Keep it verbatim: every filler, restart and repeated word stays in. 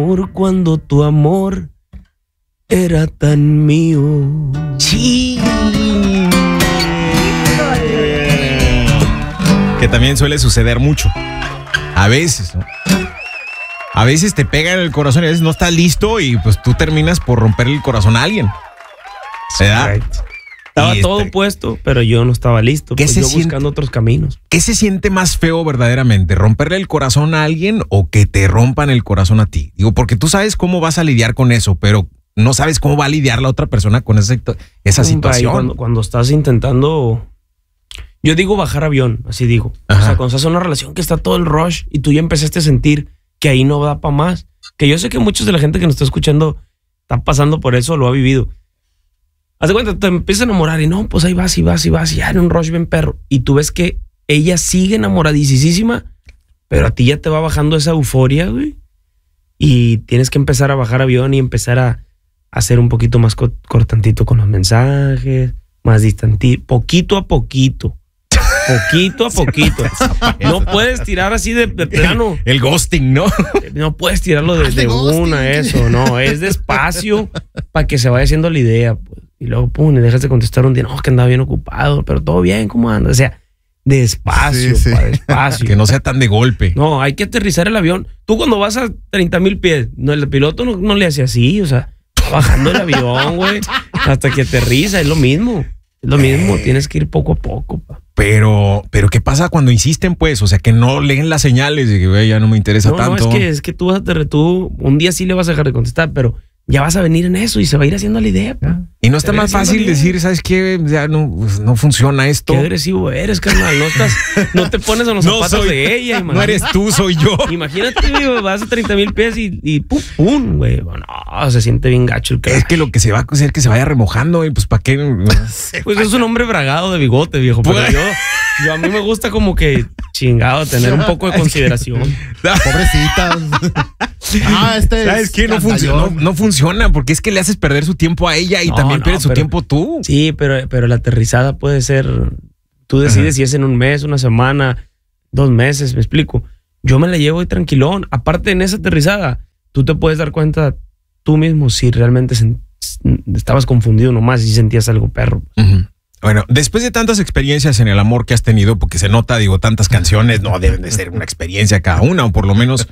Cuando tu amor era tan mío. Sí. Que también suele suceder mucho. A veces, ¿no? A veces te pega en el corazón y a veces no estás listo y pues tú terminas por romperle el corazón a alguien. ¿Verdad? Correcto. Estaba Y todo este- puesto, pero yo no estaba listo. ¿Qué Pues se yo siente? buscando otros caminos. ¿Qué se siente más feo verdaderamente? ¿Romperle el corazón a alguien o que te rompan el corazón a ti? Digo, porque tú sabes cómo vas a lidiar con eso, pero no sabes cómo va a lidiar la otra persona con esa, esa Ahí situación. Cuando, cuando estás intentando, yo digo bajar avión, así digo. Ajá. O sea, cuando estás en una relación que está todo el rush y tú ya empezaste a sentir que ahí no da para más. Que yo sé que muchos de la gente que nos está escuchando está pasando por eso, lo ha vivido. Haz de cuenta, te empiezas a enamorar y no, pues ahí vas y vas y vas y ya en un rush bien perro. Y tú ves que ella sigue enamoradísima, pero a ti ya te va bajando esa euforia, güey. Y tienes que empezar a bajar avión y empezar a, a ser un poquito más co- cortantito con los mensajes, más distantito, poquito a poquito. Poquito a poquito. No puedes tirar así de, de plano. El ghosting, ¿no? No puedes tirarlo de, Hazle de ghosting. una, eso. No, es despacio para que se vaya haciendo la idea. Pues. Y luego, pum, y dejas de contestar un día. No, que andaba bien ocupado, pero todo bien, ¿cómo andas? O sea, despacio, Sí, sí. pa, despacio. Que no sea tan de golpe. No, hay que aterrizar el avión. Tú cuando vas a treinta mil pies, no, el piloto no, no le hace así, o sea, va bajando el avión, güey, hasta que aterriza, es lo mismo. Es lo mismo, tienes que ir poco a poco, pa. Pero, pero ¿qué pasa cuando insisten, pues? O sea, que no leen las señales de que, güey, ya no me interesa No, no, tanto. es que, es que tú vas a aterri- tú un día sí le vas a dejar de contestar, pero ya vas a venir en eso y se va a ir haciendo la idea, pa. Y no está Te más ves haciendo fácil bien. decir, ¿sabes qué? Ya no, pues, no funciona esto. Qué agresivo eres, carnal. No estás, no te pones en los No zapatos soy- de ella. No imagínate. eres tú, soy yo. Imagínate, güey, vas a treinta mil pies y, y pum, pum, güey. No, se siente bien gacho el Es crack. que lo que se va a hacer es que se vaya remojando y pues ¿para qué? Pues es un hombre bragado de bigote, viejo. Pero Pues- yo, yo a mí me gusta como que chingado, tener un poco de consideración. Pobrecitas. Ah, este ¿Sabes es qué? No funciona, no, no funciona porque es que le haces perder su tiempo a ella y No, también no, pierdes su pero- tiempo tú. Sí, pero, pero la aterrizada puede ser. Tú decides Ajá. si es en un mes, una semana, dos meses, me explico. Yo me la llevo ahí tranquilón. Aparte, en esa aterrizada, tú te puedes dar cuenta tú mismo si realmente sen- estabas confundido nomás y si sentías algo perro. Ujú. Bueno, después de tantas experiencias en el amor que has tenido, porque se nota, digo, tantas canciones, no deben de ser una experiencia cada una, o por lo menos